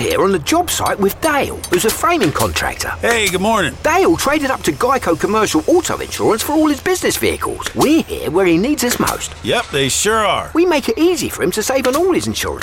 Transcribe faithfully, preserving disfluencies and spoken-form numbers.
here on the job site with Dale, who's a framing contractor. Hey, good morning. Dale traded up to Geico Commercial Auto Insurance for all his business vehicles. We're here where he needs us most. Yep, they sure are. We make it easy for him to save on all his insurance